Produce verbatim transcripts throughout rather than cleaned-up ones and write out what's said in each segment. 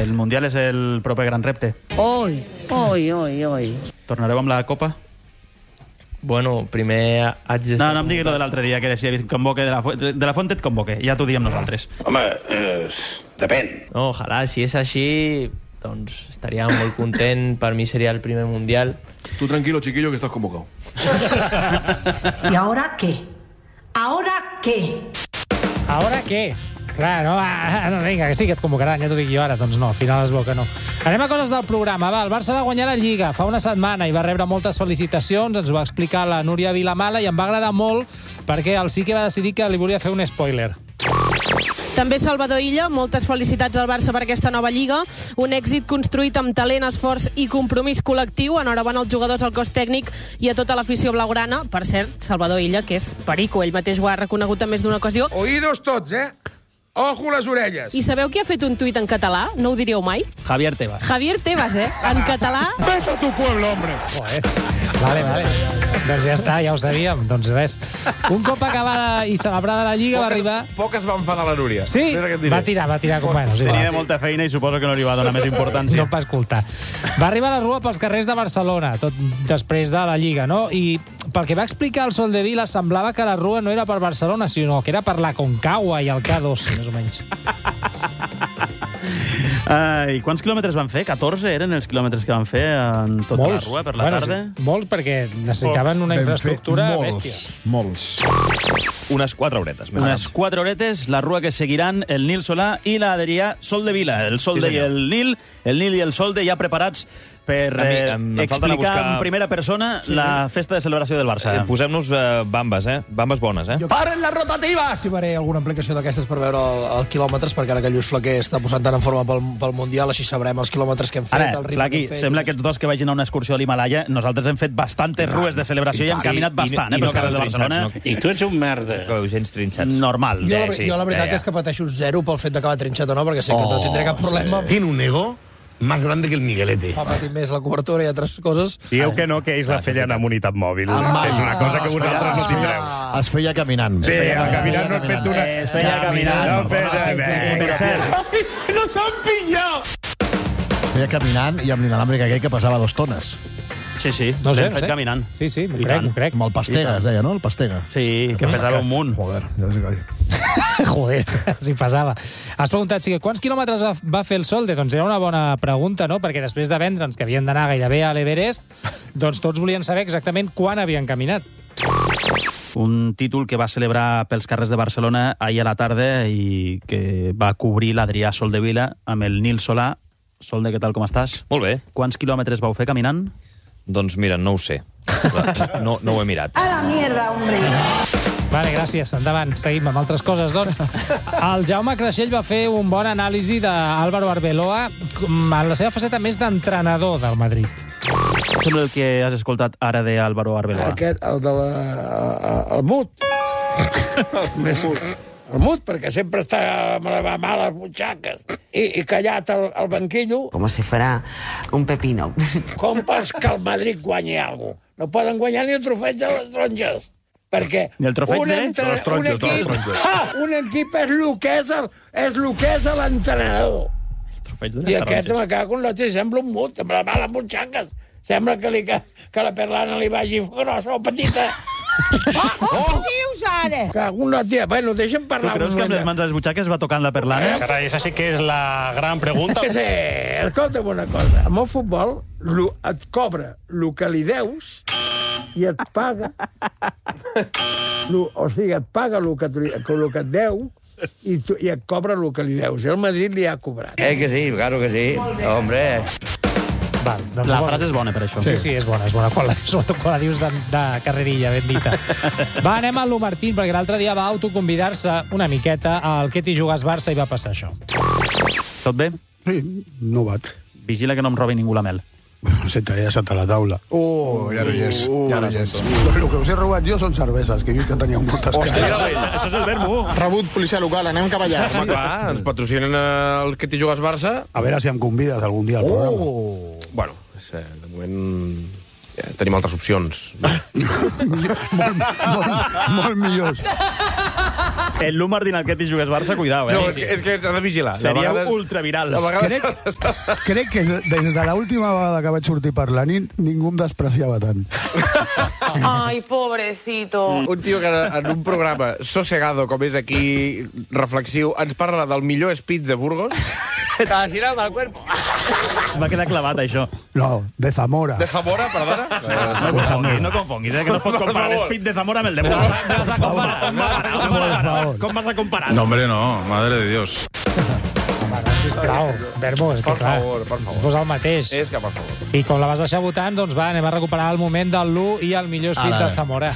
el Mundial és el proper gran repte. Oi, oi, oi, oi. Tornareu amb la Copa? Bueno, primer haig de... No, no em diguis lo de l'altre dia, que si et convoque de la, de la Font et convoque. Ja t'ho diem nosaltres. Home, eh, depèn. No, ojalà, si és així, doncs estaria molt content. Per mi seria el primer Mundial. Tú tranquilo, chiquillo, que estás convocado. ¿Y ahora qué? ¿Ahora qué? ¿Ahora qué? Clar, no, ah, no, vinga, que sí que et convocaran, ja t'ho dic jo ara, doncs no, al final es veu que no. Anem a coses del programa, va, el Barça va guanyar la Lliga fa una setmana i va rebre moltes felicitacions, ens ho va explicar la Núria Vilamala i em va agradar molt perquè el sí que va decidir que li volia fer un spoiler. També Salvador Illa, moltes felicitats al Barça per aquesta nova Lliga, un èxit construït amb talent, esforç i compromís col·lectiu, enhorabona als jugadors, al cos tècnic i a tota l'afició blaugrana. Per cert, Salvador Illa, que és perico, ell mateix ho ha reconegut en més d'una ocasió. Oídos tots, eh? Ojo les orelles. I sabeu qui ha fet un tuit en català? No ho diríeu mai? Javier Tebas. Javier Tebas, eh? En català... Vete a tu pueblo, hombre. Joder. Vale, vale. Doncs ja està, ja ho sabíem. Doncs res. Un cop acabada i celebrada la Lliga va arribar... Poc es va enfadar la Núria. Sí, va tirar, va tirar com bueno. Sí, Tenia molta feina i suposo que no li va donar més importància. No va escoltar. Va arribar la rua pels carrers de Barcelona, tot després de la Lliga, no? I pel que va explicar el Soldevila, semblava que la rua no era per Barcelona, sinó que era per la Concagua i el K dos, més o menys. Uh, I quants quilòmetres van fer? catorze eren els quilòmetres que van fer en tota molts. La rua per la bueno, tarda? Sí, molts, perquè necessitaven molts. Una infraestructura molts, bèstia. Molts. Unes quatre horetes. Més Unes quatre horetes, la rua que seguiran el Nil Solà i l'Adrià Soldevila. El Solde sí, i el Nil, el Nil i el Solde ja preparats per mi, eh, em, explicar buscar... en primera persona sí. la festa de celebració del Barça. Eh, Posem-nos eh, bambes, eh? Bambes bones, eh? Jo... Paren les rotatives! Si faré alguna aplicació d'aquestes per veure el, el quilòmetres, perquè ara que Lluís Flaquer està posant tant en forma pel, pel Mundial, així sabrem els quilòmetres que hem fet, ara, el ritme Flaqui, que hem fet... sembla que aquests dos que vagin a una excursió a l'Himalaya, nosaltres hem fet bastantes rues de celebració i, i hem caminat sí, bastant, i, eh, pels carrers de Barcelona. No. I tu ets un merda. Que veu gens trinxats. Normal. Jo, la, eh, sí. jo la veritat ja, ja. és que pateixo zero pel fet d'acabar trinxat o no, perquè sé que oh, no tindré cap problema. Sí. Tiene un ego más grande que el Miguelete. Fa patir més la cobertura i altres coses. Digueu que no, que ells la feien amb unitat mòbil. Ah, és una cosa que vosaltres no tindreu. Es feia caminant. Sí, el caminant no et fet una... Es feia caminant. Per cert. No s'han pillat! Feia caminant i amb l'inalàmbric aquell que passava dos tones. Sí, sí, no sé, l'hem fet sé. caminant. Sí, sí, m'ho crec, m'ho crec. Amb el Pastega, es deia, no? El Pastega. Sí, que pesava un munt. Joder, ja sé que... Joder, si pesava. Has preguntat, sí, quants quilòmetres va fer el Solde? Doncs era una bona pregunta, no? Perquè després de vendre'ns que havien d'anar gairebé a l'Everest, doncs tots volien saber exactament quan havien caminat. Un títol que va celebrar pels carrers de Barcelona ahir a la tarda i que va cobrir l'Adrià Soldevila amb el Nil Solà. Solde, què tal, com estàs? Molt bé. Quants quilòmetres vau fer caminant? Doncs mira, no ho sé. No, no ho he mirat. A la mierda, hombre. Vale, gràcies. Endavant. Seguim amb altres coses, doncs. El Jaume Creixell va fer un bon anàlisi d'Álvaro Arbeloa en la seva faceta més d'entrenador del Madrid. Sembla el que has escoltat ara d'Álvaro Arbeloa. Aquest, el de la... el mut. El més el mut, perquè sempre està amb les males butxaques i, i callat al, al banquillo. Com si fuera un pepino. Com vols que el Madrid guanyi alguna cosa? No poden guanyar ni el trofeig de les taronges. Perquè ni el trofeig de entre... les taronges, un equip, ah, un equip és el que és el, és el que és l'entrenador. I aquest me cago en la tia, sembla un mut, amb les males butxaques. Sembla que, li, que, que la perlana li vagi grossa o petita. Ah, oh, què dius ara? Cago en la tia. Bueno, deixa'm parlar. Tu creus que amb les mans a les butxaques va tocant la perlana? Eh? Carai, esa sí que és la gran pregunta. Sí, escolta'm una cosa. Amb el futbol lo, et cobra el que li deus i et paga... Lo, o sigui, et paga el que, el que et deu i, tu, i et cobra el que li deus. I el Madrid li ha cobrat. Eh que sí, claro que sí. Hombre... Val, doncs la frase és bona per això. Sí, sí, és bona, és bona. Quan la, sobretot quan la dius de, de carrerilla, ben dita. Va, anem al Lu Martín, perquè l'altre dia va autoconvidar-se una miqueta al Que t'hi jugues Barça i va passar això. Tot bé? Sí, no bat. Vigila que no em robi ningú la mel. Se traia sota la taula. Oh, ja no hi és. Ja no hi és. El que us he robat jo són cerveses, que jo que tenia moltes cares. Això és el verbo. Rebut policia local, anem cap allà. Home, clar, ens patrocinen el Que t'hi jugues Barça. A veure si em convides algun dia al programa. Oh! Bueno, és, de moment tenim altres opcions. molt, molt, molt millors. El Lu Martín, el que t'hi jugués Barça, cuidao, eh? No, és que, és que s'ha de vigilar. Seríeu vegades, ultravirals. vegades... Crec, crec que des de l'última vegada que vaig sortir per la nit, ningú em despreciava tant. Ai, pobrecito. Un tio que en un programa sosegado, com és aquí, reflexiu, ens parla del millor speech de Burgos. Así era el cuerpo. Va quedar clavat, això. No, de Zamora. De Zamora, perdona? No confonguis, no confonguis, eh, que no pots comparar l'Speed de Zamora amb el de Burgos. Me vas a comparar. Com vas a comparar? No, hombre, no. Madre de Dios. Home, no, sisplau. Verbo, és que Per clar, favor, per favor. si fos el mateix. És que, per favor. I com la vas deixar votant, doncs va, anem a recuperar el moment del Lu i el millor speed Ara. de Zamora.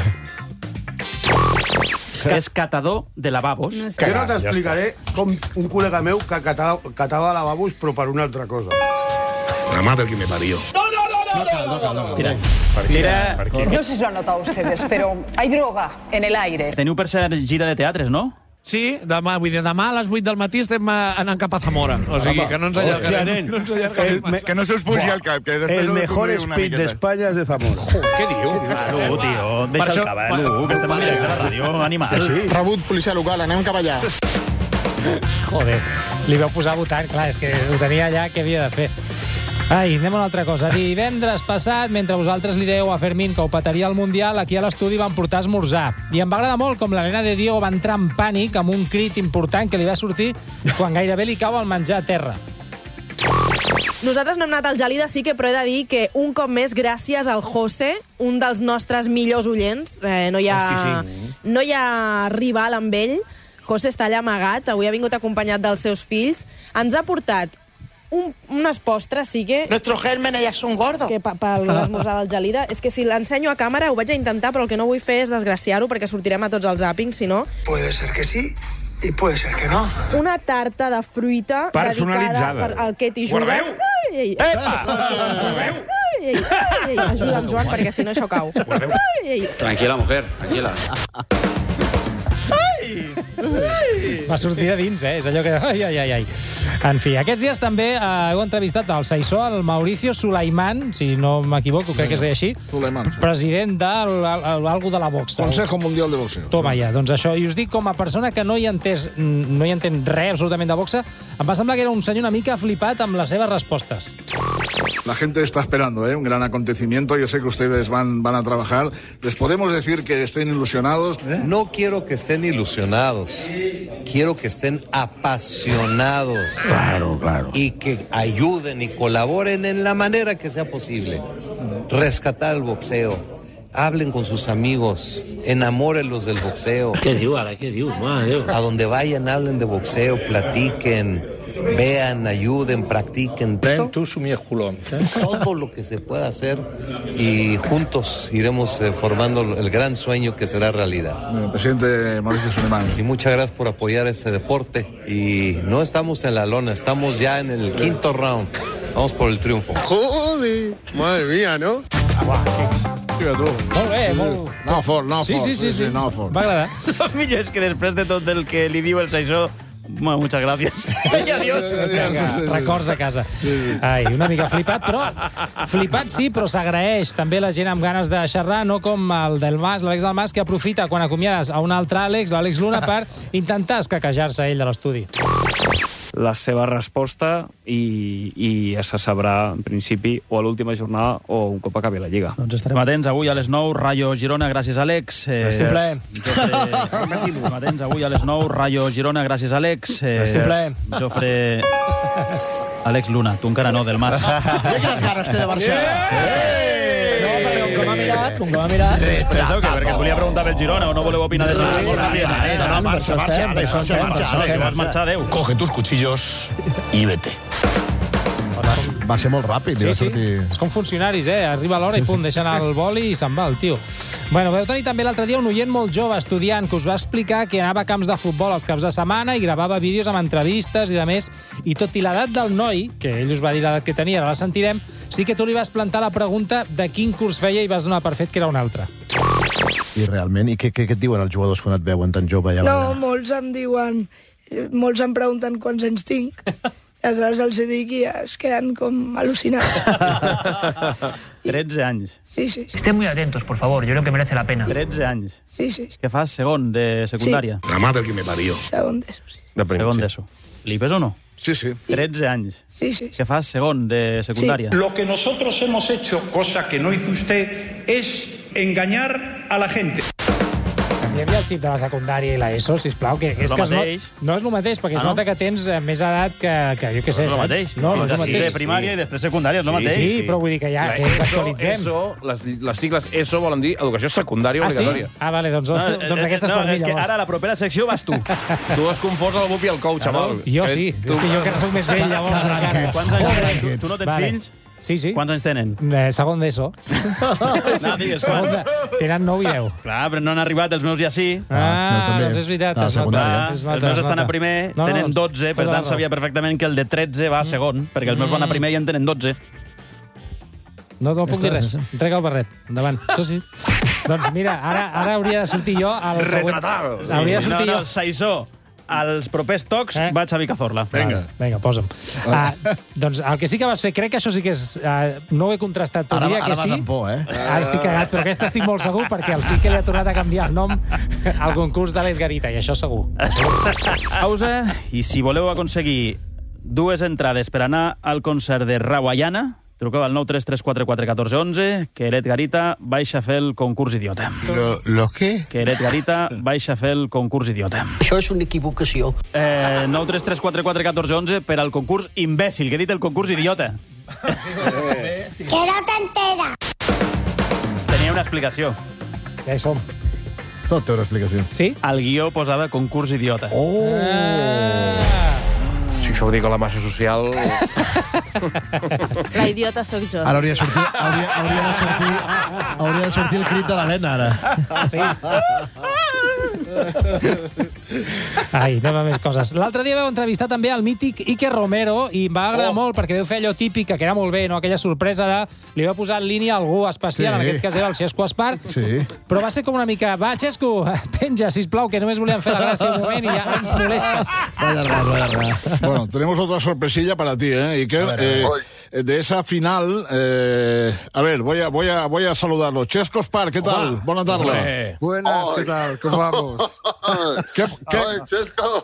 És catador de lavabos. Jo no t'explicaré com un col·lega meu que catava, catava lavabos, però per una altra cosa. La madre que me parió. Mira, mira, No sé si lo han notado ustedes, pero hay droga en el aire. teniu per ser gira de teatres, no? Sí, demà, vull dir, demà a les vuit del matí estem eh, anant cap a Zamora. O sigui, que no ens allargarem. Hòstia, nen. No ens allargarem El, massa. Que no se us pugi al cap, que després el us mejor conduïu una speed miqueta. d'Espanya és de Zamora. Què diu? Lu, tio, deixa el això- cabell, Lu, que estem en directe a la ràdio, animal. Rebut policia local, anem cap allà. Joder, li vau posar votant, clar, és que ho tenia allà, què havia de fer? Ai, anem a una altra cosa. Divendres passat, mentre vosaltres li dèieu a Fermín que ho petaria al Mundial, aquí a l'estudi van portar esmorzar. I em va agradar molt com la nena de Diego va entrar en pànic amb un crit important que li va sortir quan gairebé li cau el menjar a terra. Nosaltres no hem anat al Gelida, sí que, però he de dir que un cop més, gràcies al José, un dels nostres millors oients, eh, no, hi ha, Hosti, sí. no hi ha rival amb ell, José està allà amagat, avui ha vingut acompanyat dels seus fills, ens ha portat un, unes postres, sí que... Nuestros gérmenes ya son gordos. Que per pa, l'esmorzar del Gelida. És que si l'ensenyo a càmera ho vaig a intentar, però el que no vull fer és desgraciar-ho perquè sortirem a tots els zàpings, si no. Puede ser que sí y puede ser que no. Una tarta de fruita Personalitzada. dedicada per al Ketty Jugas. Guardeu! Ai, ai, Epa! ai, ai, ai, ai, ajuda'm, Joan, perquè si no això cau. Ai, ai. Tranquila, mujer, tranquila. Va sortir de dins, eh? És allò que... Ai, ai, ai, ai. En fi, aquests dies també eh, heu entrevistat al Saissó, el Mauricio Sulaiman, si no m'equivoco, crec que es deia així, Sulaiman, sí. president d'algú de la boxa. Consejo Mundial de Boxeo. Toma ja, doncs això. I us dic, com a persona que no hi, entès, no hi entén res absolutament de boxa, em va semblar que era un senyor una mica flipat amb les seves respostes. La gente está esperando, ¿eh? Un gran acontecimiento. Yo sé que ustedes van, van a trabajar. ¿Les podemos decir que estén ilusionados? ¿Eh? No quiero que estén ilusionados, quiero que estén apasionados. Claro, claro. Y que ayuden y colaboren en la manera que sea posible. Rescatar el boxeo. Hablen con sus amigos, enamórenlos del boxeo. ¿Qué digo, ara? ¿Qué digo? Madre Dios. A donde vayan, hablen de boxeo, platiquen, vean, ayuden, practiquen. Ven tú, su culón. Todo lo que se pueda hacer y juntos iremos eh, formando el gran sueño que será realidad. Eh, Presidente Mauricio Sulaiman. Y muchas gracias por apoyar este deporte. Y no estamos en la lona, estamos ya en el quinto round. Vamos por el triunfo. Joder, madre mía, ¿no? Uah, que... Molt bé, molt... No fort, no Sí, fort. sí, sí, sí. No fort. Va agradar. El millor és que després de tot el que li diu el Saissó, bueno, muchas gracias. I adiós. Vinga, records a casa. Ai, una mica flipat, però... Flipat sí, però s'agraeix també la gent amb ganes de xerrar, no com el del Mas, l'Àlex del Mas, que aprofita quan acomiades a un altre Àlex, l'Àlex Luna, per intentar escaquejar-se ell de l'estudi. La seva resposta i, i ja se sabrà en principi o a l'última jornada o un cop acabi la Lliga. Doncs estarem atents avui a les nou, Rayo Girona, gràcies Àlex. Eh, Sempre. Jofre... Estarem atents avui a les nou, Rayo Girona, gràcies Àlex. Eh, Sempre. Jofre... Àlex Luna, tu encara no, del Mas. Mira quines ganes té de Barcelona. No, perquè com que m'ha mirat, com que m'ha mirat... Penseu que perquè us volia preguntar pel Girona o no voleu opinar del Girona? Molt ràpid. No, no, marxa, marxa, marxa, marxa, marxa. Si vols marxar, adéu. Coge tus cuchillos y vete. Va, va ser molt ràpid. Sí, va sí. sortir... És com funcionaris, eh? Arriba l'hora i pum, deixa anar el boli i se'n va el tio. Bueno, vau tenir també l'altre dia un oient molt jove, estudiant, que us va explicar que anava a camps de futbol els caps de setmana i gravava vídeos amb entrevistes i de més. I tot i l'edat del noi, que ell us va dir l'edat que tenia, ara la sentirem, sí que tu li vas plantar la pregunta de quin curs feia i vas donar per fet que era un altre. I realment, i què, què, què et diuen els jugadors quan et veuen tan jove? Ja No, molts em diuen... Molts em pregunten quants anys tinc. I aleshores els dic i es queden com al·lucinats. tretze anys. Sí, sí, sí. Estén muy atentos, por favor, yo creo que merece la pena. tretze anys. Sí, sí, sí. Què fas, segon de secundària? La madre que me parió. Segon d'ESO, sí. De segon d'ESO. L'Ipes o no? Sí, sí. tretze anys. Sí, sí. Què fas, segon de secundària? Lo que nosotros hemos hecho, cosa que no hizo usted, es engañar a la gente. Hi havia el xip de la secundària i l'ESO, sisplau, que és, És que el es no, mateix. no és el mateix, perquè es Ah, no? nota que tens eh, més edat que, que jo què sé, És el saps? mateix. No, no és el Sí, mateix. de primària i després secundària, és el mateix. Sí, però vull dir que ja La que ens ESO, actualitzem. ESO, les, les sigles ESO volen dir educació secundària Ah, sí? obligatòria. Ah, vale, doncs, doncs aquesta és no, per mi, és que llavors. ara a la propera secció vas tu. Tu has confós el Bup i el Cou, xaval. Jo sí, és que jo que soc més vell, llavors encara. Quants anys tenen? Tu, tu no tens Vale. fills? Sí, sí. Quants anys tenen? Eh, segon d'ESO. No, digues, Segon quants? de... Tenen nou i deu. Clar, però no han arribat, els meus ja sí. Ah, doncs és veritat. Ah, es nota, secundària. es nota, Els meus es estan nota. a primer, No, no, tenen doncs, dotze, per tota la tant raó. sabia perfectament que el de tretze va a segon, perquè els meus van a primer i en tenen dotze. No, no puc dir res. sí, sí. Entrega el barret. Endavant. Això sí. Doncs mira, ara, ara hauria de sortir jo al següent... Retratado. Hauria de sortir no, no, jo... el Saissó. Als propers tocs eh? vaig a Vicazorla. Vinga, vinga, posa'm. Uh, doncs el que sí que vas fer, crec que això sí que és... Uh, no ho he contrastat, però Ara- diria ara que vas sí. amb por, eh? Ara estic cagat, però aquesta estic molt segur perquè el sí que li ha tornat a canviar el nom al concurs de l'Edgarita, i això segur. Pausa, i si voleu aconseguir dues entrades per anar al concert de Rawayana, truqueu al nou tres tres quatre quatre un quatre un u, que l'Edgarita baixa a fer el concurs idiota. Lo, ¿Lo qué? Que l'Edgarita baixa a fer el concurs idiota. Això és una equivocació. Eh, nou tres tres quatre quatre un quatre un u per al concurs imbècil, que he dit el concurs idiota. Que no t'entera. Tenia una explicació. Ja hi som. Tot té una explicació. Sí? Al guió posava concurs idiota. Oh! Si això ho dic a la massa social... La idiota sóc jo. Ara hauria de sortir, hauria, hauria de sortir, hauria de sortir el crit de l'Helena, ara. Ah, sí? Ai, anem a més coses. L'altre dia vau entrevistar també al mític Iker Romero i em va agradar oh. molt perquè deu fer allò típic, que queda molt bé, no? Aquella sorpresa de li va posar en línia algú especial, Sí. en aquest cas era el Xesco Espart, Sí. però va ser com una mica, va, Xesco, penja, sisplau, que només volíem fer la gràcia un moment i ja ens molestes. Vaya ras, vaya ras. Bueno, tenemos otra sorpresilla para ti, ¿eh, Iker? A ver, a ver. Eh, de esa final, eh, a ver, voy a, voy a, voy a saludarlo. Chesco Spar, ¿qué tal? Hola. Buenas tardes. Buenas, ¿qué tal? ¿Cómo vamos? ¿Qué, qué? Ay, Chesco.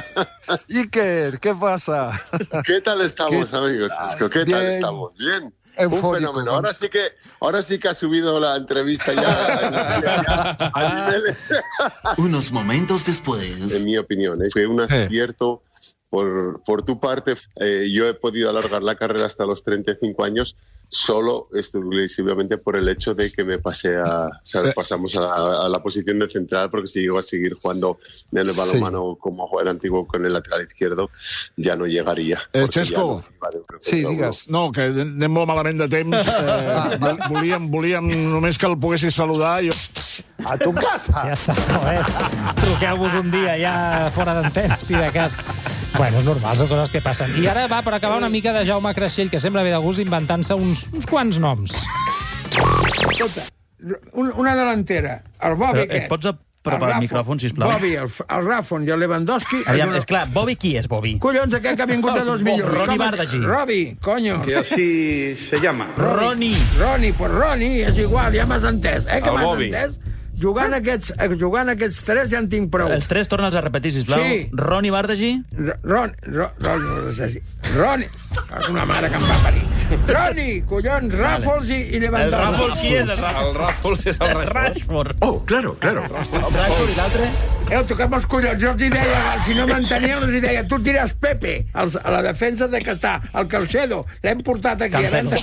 Iker, ¿qué pasa? ¿Qué tal estamos, ¿Qué amigos? Chesco? ¿Qué Bien. tal estamos? Bien. Eufórico, Un fenómeno. ¿no? Ahora sí que, ahora sí que ha subido la entrevista ya, ya a nivel... Unos momentos después. En mi opinión, ¿eh? Fue un acierto por, por tu parte. Eh, yo he podido alargar la carrera hasta los treinta y cinco años solo exclusivamente por el hecho de que me pasé a, ¿sabes? Pasamos a la, a la posición de central, porque si llego a seguir jugando en el balonmano sí. como juega el antiguo con el lateral izquierdo, ja no llegaria. Eh, Xesco, ja no sí, digues. No, que anem molt malament de temps. Eh, volíem, volíem només que el poguessis saludar. Jo... A tu casa! Ja està, joder. Truqueu-vos un dia ja fora d'antena, si de cas. Bueno, és normal, són coses que passen. I ara va, per acabar, una mica de Jaume Creixell, que sembla bé de gust inventant-se uns, uns quants noms. Escolta, una delantera. El Bobby, què? Et pots apropar el micròfon, sisplau? Bobby, el, el Rafon i el Lewandowski... Aviam, és, una... és clar, Bobby qui és, Bobby? Collons, aquest que ha vingut de dos milions. Ronnie Bardagi. Robbie, coño. Que así se llama. Ronnie. Ronnie, pues Ronnie, és igual, ja m'has entès. Eh, que El m'has Bobby. entès? Jugant aquests, jugant aquests tres ja en tinc prou. Els tres torna'ls a repetir, sisplau. Sí. Ronnie Bardagi. Ron, Ron, Ron, no sé si... Ronnie, una mare que em va parir. Ronnie, collons, Ràfols i, i Lewandowski. El Ràfols qui és? El Ràfols, el Ràfols és el Rashford. Oh, claro, claro. El Rashford i l'altre? Eh, toquem els collons, jo els hi deia, si no m'entenien, els hi deia, tu tires Pepe, els, a la defensa de que està, el Calcedo, l'hem portat aquí.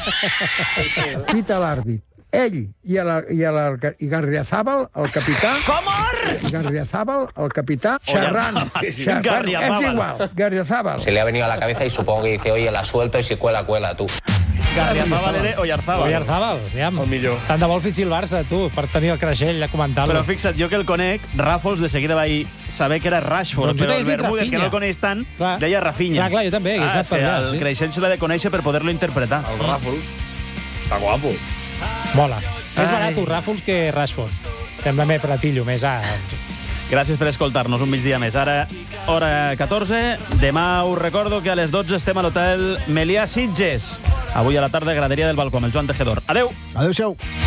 Quita l'àrbit. Ell i, a la, i, a la, i Garriazábal, el capità... Com? I Garriazábal, el capità, xerrant. xerrant és igual, Garriazábal. Se le ha venido a la cabeza y supongo que dice, oye, la suelto y si cuela, cuela, tú. Garriazábal era Oyarzábal. Oyarzábal, aviam. El millor. Tant de vol fitxi el Barça, tu, per tenir el Creixell a comentar-lo. Però fixa't, jo que el conec, Ràfols de seguida vaig saber que era Rashford, doncs però el Bermúdez, que no el coneix tant, clar. deia Rafinha. Clar, clar, jo també, hagués ah, anat per allà. El sí. Creixell se l'ha de conèixer per poder-lo interpretar. El Ràfols. Està guapo. Mola. Més Ai. barat un Ràfols que Rashford. Sembla més pratillo, més... Ah. Gràcies per escoltar-nos un migdia més. Ara, hora catorze. Demà us recordo que a les dotze estem a l'hotel Melià Sitges. Avui a la tarda, graderia del balcó amb el Joan Tejedor. Adeu! Adéu-siau!